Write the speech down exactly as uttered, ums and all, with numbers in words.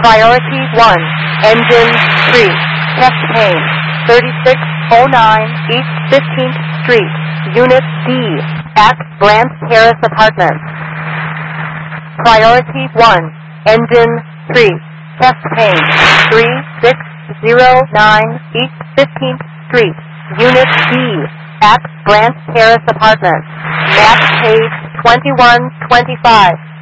Priority one, Engine three, Test Pane, thirty-six oh nine East fifteenth Street, Unit D, at Grant Terrace Apartments. Priority one, Engine three, Test Pane, thirty-six oh nine East fifteenth Street, Unit D, at Grant Terrace Apartments. Map page twenty-one twenty-five.